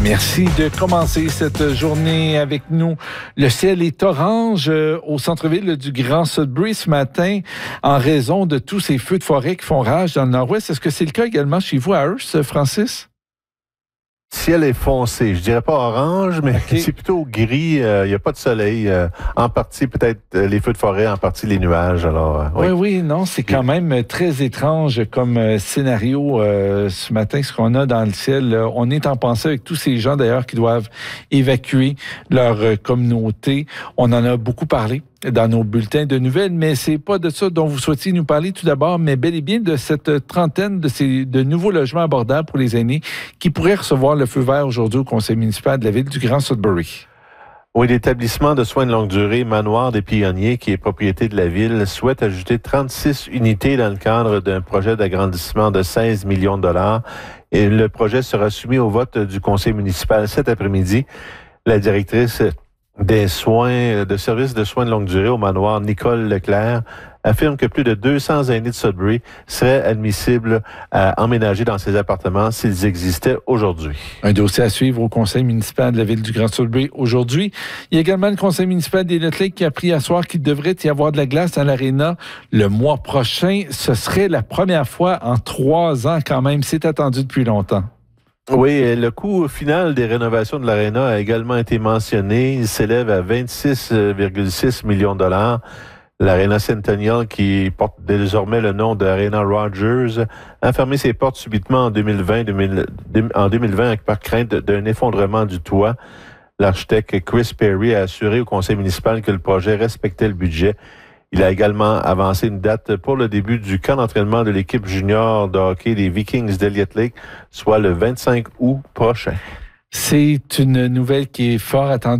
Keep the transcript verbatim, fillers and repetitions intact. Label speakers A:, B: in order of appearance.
A: Merci de commencer cette journée avec nous. Le ciel est orange euh, au centre-ville du Grand Sudbury ce matin en raison de tous ces feux de forêt qui font rage dans le nord-ouest. Est-ce que c'est le cas également chez vous à Hearst, Francis?
B: Ciel est foncé. Je dirais pas orange, mais okay. C'est plutôt gris. Il euh, n'y a pas de soleil. Euh, en partie, peut-être euh, les feux de forêt, en partie les nuages. Alors, euh,
A: oui, oui, oui, non, c'est quand même très étrange comme euh, scénario euh, ce matin, ce qu'on a dans le ciel. Euh, on est en pensée avec tous ces gens, d'ailleurs, qui doivent évacuer leur euh, communauté. On en a beaucoup parlé dans nos bulletins de nouvelles, mais c'est pas de ça dont vous souhaitiez nous parler tout d'abord, mais bel et bien de cette trentaine de ces de nouveaux logements abordables pour les aînés qui pourraient recevoir le feu vert aujourd'hui au conseil municipal de la ville du Grand Sudbury.
B: Oui, l'établissement de soins de longue durée Manoir des Pionniers, qui est propriété de la ville, souhaite ajouter trente-six unités dans le cadre d'un projet d'agrandissement de seize millions de dollars. Et le projet sera soumis au vote du conseil municipal cet après-midi. La directrice des soins, de services de soins de longue durée au manoir, Nicole Leclerc, affirme que plus de deux cents aînés de Sudbury seraient admissibles à emménager dans ces appartements s'ils existaient aujourd'hui.
A: Un dossier à suivre au conseil municipal de la ville du Grand Sudbury aujourd'hui. Il y a également le conseil municipal des Lake qui a appris à soir qu'il devrait y avoir de la glace dans l'aréna le mois prochain. Ce serait la première fois en trois ans quand même. C'est attendu depuis longtemps.
B: Oui, le coût final des rénovations de l'aréna a également été mentionné. Il s'élève à vingt-six virgule six millions de dollars. L'Arena Centennial, qui porte désormais le nom d'Arena Rogers, a fermé ses portes subitement en deux mille vingt, en deux mille vingt par crainte d'un effondrement du toit. L'architecte Chris Perry a assuré au conseil municipal que le projet respectait le budget. Il a également avancé une date pour le début du camp d'entraînement de l'équipe junior de hockey des Vikings d'Elliott Lake, soit le vingt-cinq août prochain.
A: C'est une nouvelle qui est fort attendue.